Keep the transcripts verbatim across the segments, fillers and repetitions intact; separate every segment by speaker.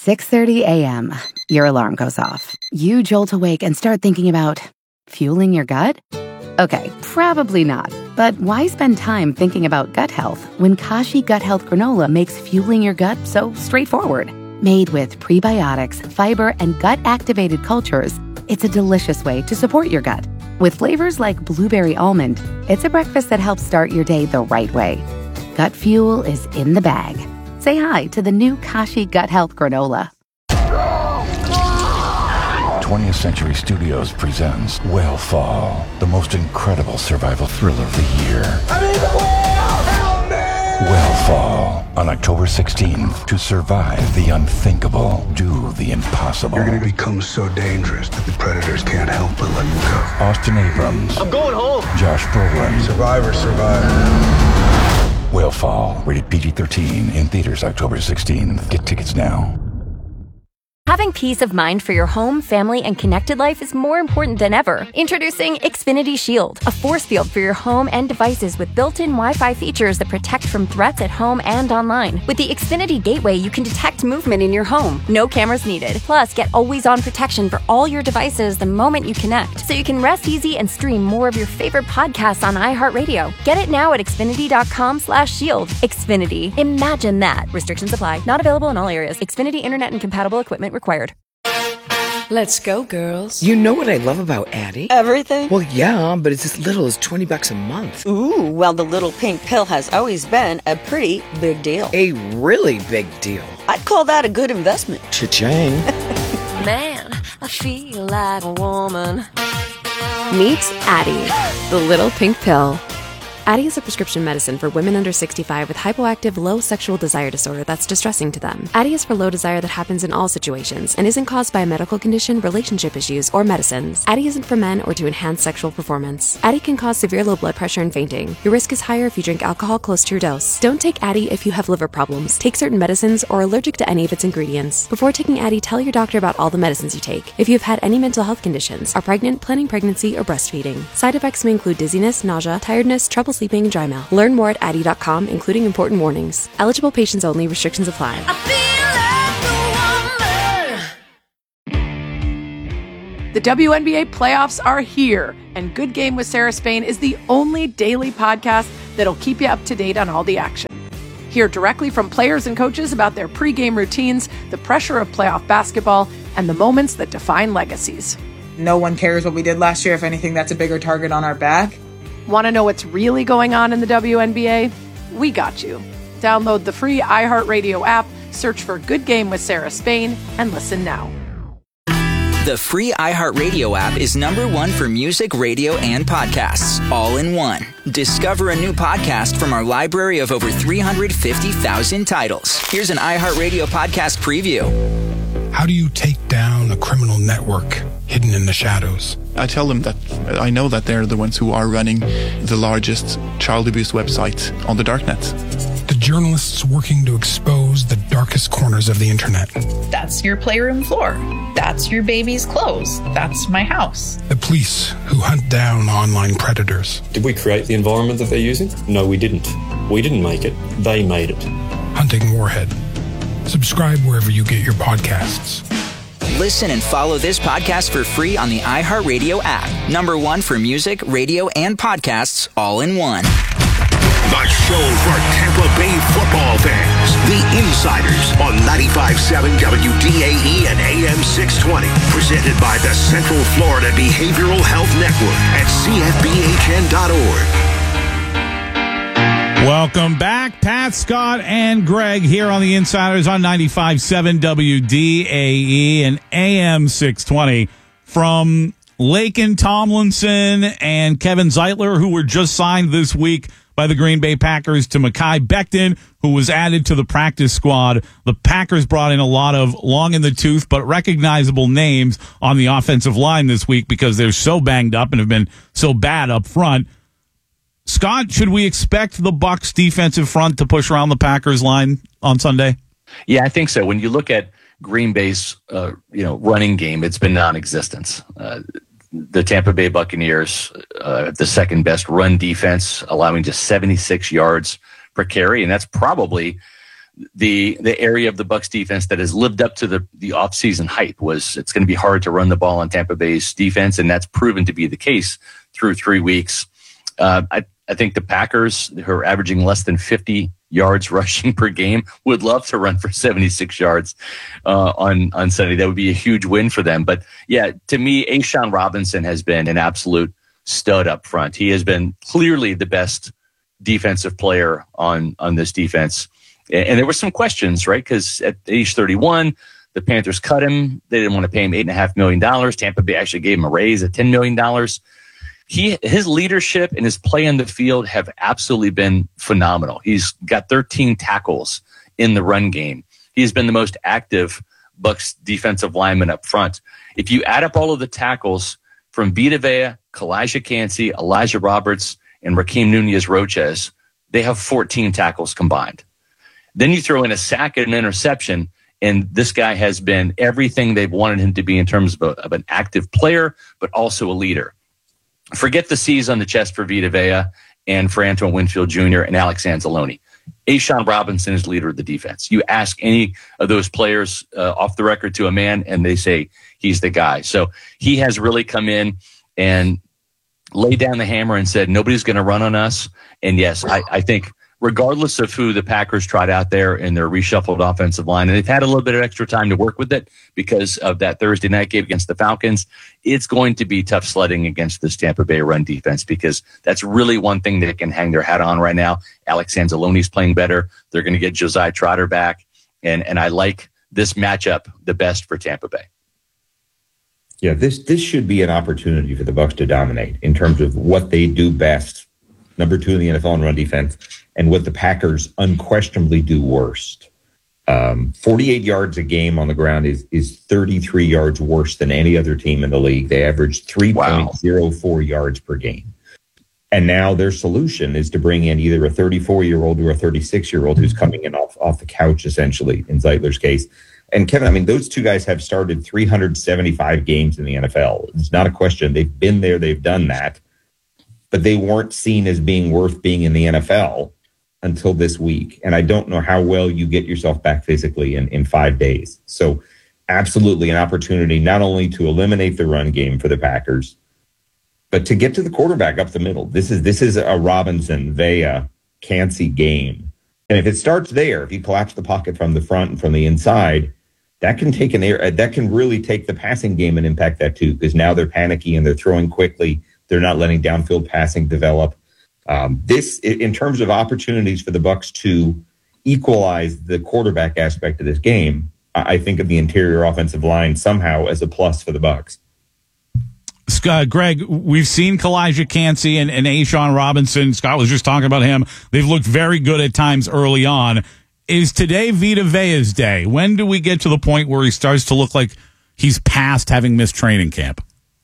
Speaker 1: six thirty a.m., your alarm goes off. You jolt awake and start thinking about fueling your gut? Okay, probably not. But why spend time thinking about gut health when Kashi Gut Health Granola makes fueling your gut so straightforward? Made with prebiotics, fiber, and gut-activated cultures, it's a delicious way to support your gut. With flavors like blueberry almond, it's a breakfast that helps start your day the right way. Gut fuel is in the bag. Say hi to the new Kashi Gut Health Granola.
Speaker 2: twentieth Century Studios presents Whale the most incredible survival thriller of the year.
Speaker 3: I'm in the whale! Help me!
Speaker 2: Whale on October sixteenth. To survive the unthinkable, do the impossible.
Speaker 4: You're gonna become so dangerous that the predators can't help but let you go.
Speaker 2: Austin Abrams.
Speaker 3: I'm going home!
Speaker 2: Josh Brolin.
Speaker 4: Survivor, survivor.
Speaker 2: Whale, rated P G thirteen, in theaters October sixteenth. Get tickets now.
Speaker 5: Having peace of mind for your home, family, and connected life is more important than ever. Introducing Xfinity Shield, a force field for your home and devices with built-in Wi-Fi features that protect from threats at home and online. With the Xfinity Gateway, you can detect movement in your home. No cameras needed. Plus, get always-on protection for all your devices the moment you connect, so you can rest easy and stream more of your favorite podcasts on iHeartRadio. Get it now at Xfinity.com slash shield. Xfinity. Imagine that. Restrictions apply. Not available in all areas. Xfinity Internet and compatible equipment required.
Speaker 6: Let's go, girls.
Speaker 7: You know what I love about Addie?
Speaker 6: Everything?
Speaker 7: Well, yeah, but it's as little as twenty bucks a month.
Speaker 6: Ooh, well, the little pink pill has always been a pretty big deal.
Speaker 7: A really big deal.
Speaker 6: I'd call that a good investment.
Speaker 7: Cha-ching.
Speaker 5: Man, I feel like a woman.
Speaker 8: Meet Addie, the little pink pill. Addie is a prescription medicine for women under sixty-five with hypoactive low sexual desire disorder that's distressing to them. Addie is for low desire that happens in all situations and isn't caused by a medical condition, relationship issues, or medicines. Addie isn't for men or to enhance sexual performance. Addie can cause severe low blood pressure and fainting. Your risk is higher if you drink alcohol close to your dose. Don't take Addie if you have liver problems, take certain medicines, or are allergic to any of its ingredients. Before taking Addie, tell your doctor about all the medicines you take. If you have had any mental health conditions, are pregnant, planning pregnancy, or breastfeeding. Side effects may include dizziness, nausea, tiredness, trouble sleeping, and dry mouth. Learn more at Addie dot com, including important warnings. Eligible patients only. Restrictions apply.
Speaker 9: The W N B A playoffs are here, and Good Game with Sarah Spain is the only daily podcast that'll keep you up to date on all the action. Hear directly from players and coaches about their pregame routines, the pressure of playoff basketball, and the moments that define legacies.
Speaker 10: No one cares what we did last year. If anything, that's a bigger target on our back.
Speaker 9: Want to know what's really going on in the W N B A? We got you. Download the free iHeartRadio app, search for Good Game with Sarah Spain, and listen now.
Speaker 11: The free iHeartRadio app is number one for music, radio, and podcasts, all in one. Discover a new podcast from our library of over three hundred fifty thousand titles. Here's an iHeartRadio podcast preview.
Speaker 12: How do you take down a criminal network hidden in the shadows?
Speaker 13: I tell them that I know that they're the ones who are running the largest child abuse website on the darknet.
Speaker 12: The journalists working to expose the darkest corners of the internet.
Speaker 14: That's your playroom floor. That's your baby's clothes. That's my house.
Speaker 12: The police who hunt down online predators.
Speaker 15: Did we create the environment that they're using? No, we didn't. We didn't make it. They made it.
Speaker 12: Hunting Warhead. Subscribe wherever you get your podcasts.
Speaker 11: Listen and follow this podcast for free on the iHeartRadio app. Number one for music, radio, and podcasts, all in one.
Speaker 16: The show for Tampa Bay football fans. The Insiders on ninety-five point seven W D A E and A M six twenty. Presented by the Central Florida Behavioral Health Network at C F B H N dot org.
Speaker 17: Welcome back. Pat, Scott, and Greg here on the Insiders on ninety-five point seven W D A E and A M six twenty from Laken Tomlinson and Kevin Zeitler, who were just signed this week by the Green Bay Packers, to Mekhi Becton, who was added to the practice squad. The Packers brought in a lot of long-in-the-tooth but recognizable names on the offensive line this week because they're so banged up and have been so bad up front. Scott, should we expect the Bucs defensive front to push around the Packers line on Sunday?
Speaker 18: Yeah, I think so. When you look at Green Bay's uh, you know running game, it's been non-existent. Uh, the Tampa Bay Buccaneers, uh, the second best run defense, allowing just seventy-six yards per carry, and that's probably the the area of the Bucs defense that has lived up to the the offseason hype was it's going to be hard to run the ball on Tampa Bay's defense, and that's proven to be the case through three weeks. Uh, I, I think the Packers, who are averaging less than fifty yards rushing per game, would love to run for seventy-six yards uh, on, on Sunday. That would be a huge win for them. But, yeah, to me, A'Shawn Robinson has been an absolute stud up front. He has been clearly the best defensive player on, on this defense. And, and there were some questions, right? Because at age thirty-one, the Panthers cut him. They didn't want to pay him eight point five million dollars. Tampa Bay actually gave him a raise at ten million dollars. He, his leadership and his play on the field have absolutely been phenomenal. He's got thirteen tackles in the run game. He's been the most active Bucs defensive lineman up front. If you add up all of the tackles from Vita Vea, Kalijah Kancey, Elijah Roberts, and Raheem Nunez-Roches, they have fourteen tackles combined. Then you throw in a sack and an interception, and this guy has been everything they've wanted him to be in terms of, a, of an active player, but also a leader. Forget the C's on the chest for Vita Vea and for Antoine Winfield Junior and Alex Anzalone. A'Shawn Robinson is leader of the defense. You ask any of those players uh, off the record to a man, and they say he's the guy. So he has really come in and laid down the hammer and said, nobody's going to run on us. And yes, I, I think regardless of who the Packers tried out there in their reshuffled offensive line, and they've had a little bit of extra time to work with it because of that Thursday night game against the Falcons, it's going to be tough sledding against this Tampa Bay run defense because that's really one thing they can hang their hat on right now. Alex Anzalone's playing better. They're going to get Josiah Trotter back, and, and I like this matchup the best for Tampa Bay.
Speaker 19: Yeah, this this should be an opportunity for the Bucs to dominate in terms of what they do best, number two in the N F L in run defense, and what the Packers unquestionably do worst. Um, forty-eight yards a game on the ground is is thirty-three yards worse than any other team in the league. They average three point oh four yards per game. And now their solution is to bring in either a thirty-four-year-old or a thirty-six-year-old who's coming in off, off the couch, essentially, in Zeitler's case. And Kevin, I mean, those two guys have started three hundred seventy-five games in the N F L. It's not a question. They've been there. They've done that. But they weren't seen as being worth being in the N F L until this week. And I don't know how well you get yourself back physically in, in five days. So absolutely an opportunity not only to eliminate the run game for the Packers, but to get to the quarterback up the middle. This is this is a Robinson, Vea, Kancey game. And if it starts there, if you collapse the pocket from the front and from the inside, that can take an air that can really take the passing game and impact that too, because now they're panicky and they're throwing quickly. They're not letting downfield passing develop. Um, this, in terms of opportunities for the Bucs to equalize the quarterback aspect of this game, I think of the interior offensive line somehow as a plus for the Bucs.
Speaker 17: Scott, Greg, we've seen Kalijah Kancey and, and A'Shawn Robinson. Scott was just talking about him. They've looked very good at times early on. Is today Vita Vea's day? When do we get to the point where he starts to look like he's past having missed training camp?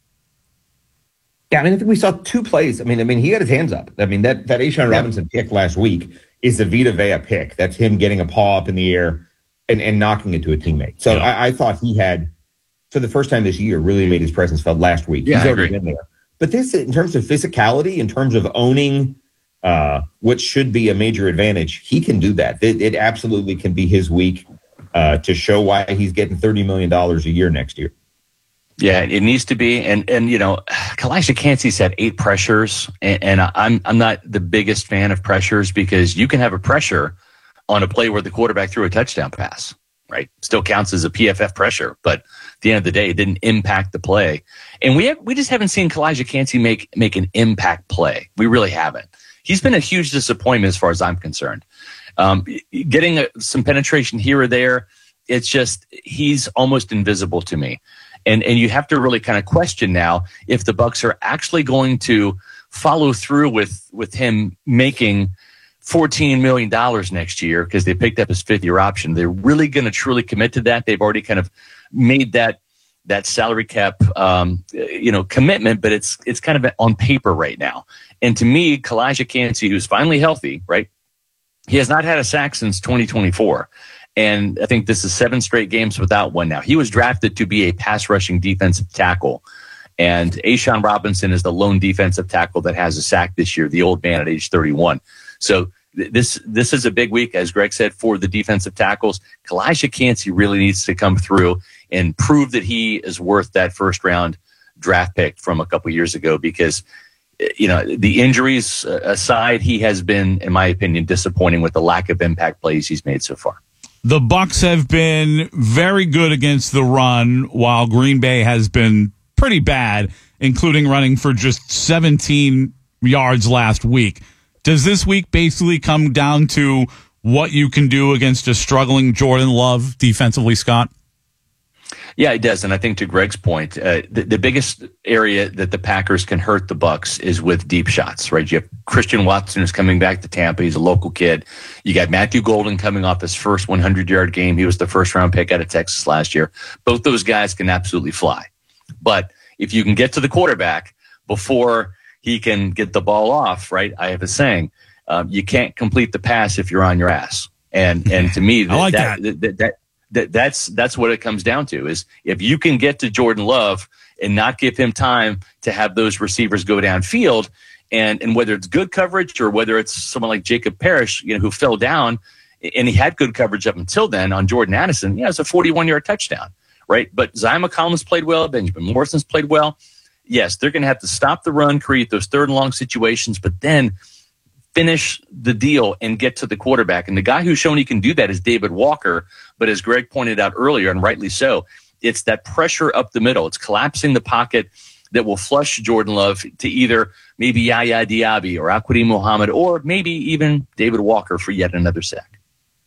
Speaker 19: Yeah, I mean, I think we saw two plays. I mean, I mean, he got his hands up. I mean, that that A'Shawn yeah. Robinson pick last week is the Vita Vea pick. That's him getting a paw up in the air and, and knocking it to a teammate. So yeah. I, I thought he had, for the first time this year, really made his presence felt last week.
Speaker 18: Yeah,
Speaker 19: He's
Speaker 18: I
Speaker 19: already
Speaker 18: agree.
Speaker 19: been there. But this, in terms of physicality, in terms of owning uh, what should be a major advantage, he can do that. It, it absolutely can be his week uh, to show why he's getting thirty million dollars a year next year.
Speaker 18: Yeah, it needs to be. And, and you know, Kalijah Kancey's had eight pressures, and, and I'm I'm not the biggest fan of pressures because you can have a pressure on a play where the quarterback threw a touchdown pass, right? Still counts as a P F F pressure, but at the end of the day, it didn't impact the play. And we have, we just haven't seen Kalijah Kancey make, make an impact play. We really haven't. He's been a huge disappointment as far as I'm concerned. Um, getting a, some penetration here or there, it's just he's almost invisible to me. And and you have to really kind of question now if the Bucs are actually going to follow through with, with him making fourteen million dollars next year because they picked up his fifth-year option. They're really going to truly commit to that. They've already kind of made that that salary cap um, you know commitment, but it's it's kind of on paper right now. And to me, Kalijah Kancey, who's finally healthy, right? He has not had a sack since twenty twenty-four. And I think this is seven straight games without one now. He was drafted to be a pass-rushing defensive tackle. And A'Shawn Robinson is the lone defensive tackle that has a sack this year, the old man at age thirty-one. So this this is a big week, as Greg said, for the defensive tackles. Kalijah Kancey really needs to come through and prove that he is worth that first round draft pick from a couple years ago, because, you know, the injuries aside, he has been, in my opinion, disappointing with the lack of impact plays he's made so far.
Speaker 17: The Bucs have been very good against the run, while Green Bay has been pretty bad, including running for just seventeen yards last week. Does this week basically come down to what you can do against a struggling Jordan Love defensively, Scott?
Speaker 18: Yeah, it does. And I think to Greg's point, uh, the, the biggest area that the Packers can hurt the Bucs is with deep shots, right? You have Christian Watson who's coming back to Tampa. He's a local kid. You got Matthew Golden coming off his first hundred-yard game. He was the first-round pick out of Texas last year. Both those guys can absolutely fly. But if you can get to the quarterback before he can get the ball off, right? I have a saying, um, you can't complete the pass if you're on your ass. And and to me, that,
Speaker 17: I like
Speaker 18: that,
Speaker 17: that.
Speaker 18: that, that, that that's that's what it comes down to, is if you can get to Jordan Love and not give him time to have those receivers go downfield, and and whether it's good coverage or whether it's someone like Jacob Parrish, you know, who fell down and he had good coverage up until then on Jordan Addison, yeah, it's a forty-one-yard touchdown, right? But Zion McCollum's played well, Benjamin Morrison's played well. Yes, they're going to have to stop the run, create those third and long situations, but then finish the deal and get to the quarterback. And the guy who's shown he can do that is David Walker. But as Greg pointed out earlier, and rightly so, it's that pressure up the middle. It's collapsing the pocket that will flush Jordan Love to either maybe Yaya Diaby or Akwedi Muhammad, or maybe even David Walker for yet another sack.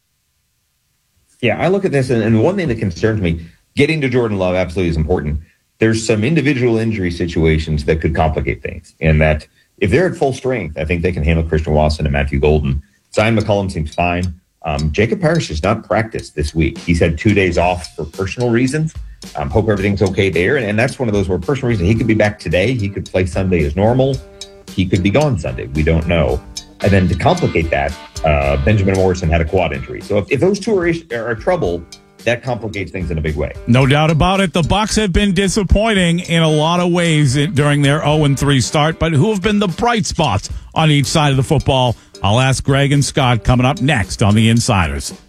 Speaker 19: Yeah, I look at this, and, and one thing that concerns me, getting to Jordan Love absolutely is important. There's some individual injury situations that could complicate things, and that if they're at full strength, I think they can handle Christian Watson and Matthew Golden. Zion McCollum seems fine. Um, Jacob Parrish has not practiced this week. He's had two days off for personal reasons. Um, hope everything's okay there. And, and that's one of those where personal reasons, he could be back today. He could play Sunday as normal. He could be gone Sunday. We don't know. And then to complicate that, uh, Benjamin Morrison had a quad injury. So if, if those two are, are, are trouble, that complicates things in a big way.
Speaker 17: No doubt about it. The Bucs have been disappointing in a lot of ways during their oh and three start, but who have been the bright spots on each side of the football? I'll ask Greg and Scott coming up next on The Insiders.